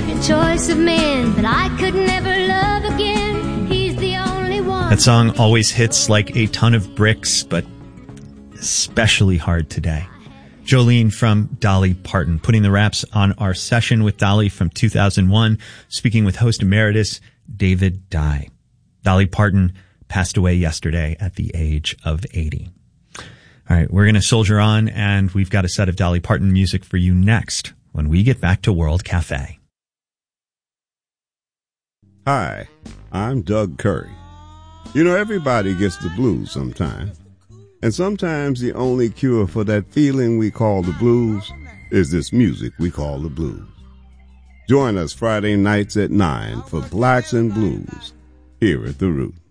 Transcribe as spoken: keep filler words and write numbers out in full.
and choice of men, but I could never love again. He's the only one. That song always hits like a ton of bricks, but especially hard today. Jolene from Dolly Parton, putting the wraps on our session with Dolly from two thousand one, speaking with host emeritus David Dye. Dolly Parton passed away yesterday at the age of eighty. All right, we're going to soldier on, and we've got a set of Dolly Parton music for you next when we get back to World Cafe. Hi, I'm Doug Curry. You know, everybody gets the blues sometime. And sometimes the only cure for that feeling we call the blues is this music we call the blues. Join us Friday nights at nine for Blacks and Blues here at The Root.